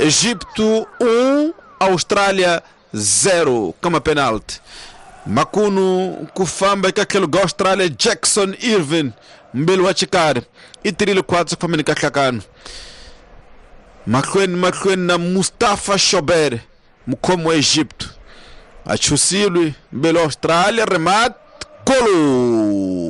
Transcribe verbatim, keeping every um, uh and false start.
Egito um, Austrália zero, kama penalty. Makuno kufamba kakelo ga Austrália Jackson Irvine mbele wa chikari itirilo quatro famini kaklakano. Maklwen maklwen na Mustafa Shober mkomo Egito. Achusilo mbele Austrália remate golo.